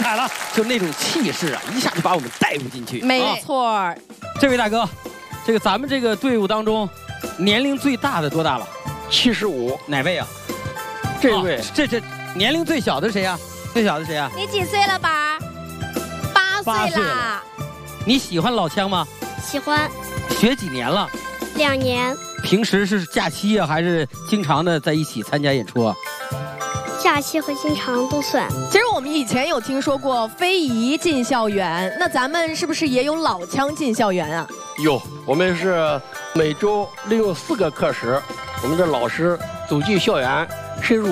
彩了，就那种气势啊，一下就把我们带入进去。 没错。 这位大哥，这个咱们这个队伍当中，年龄最大的多大了 ？75。 哪位啊？ 这位。 这年龄最小的谁呀？最小的谁呀？ 你几岁了吧？8岁啦。 你喜欢老腔吗？ 喜欢。 学几年了 ？2年。 平时是假期啊，还是经常的在一起参加演出啊？ 假期和经常都算。 其实我们以前有听说过非遗进校园，那咱们是不是也有老腔进校园啊？ 有，我们是每周利用4个课时，我们的老师走进校园，深入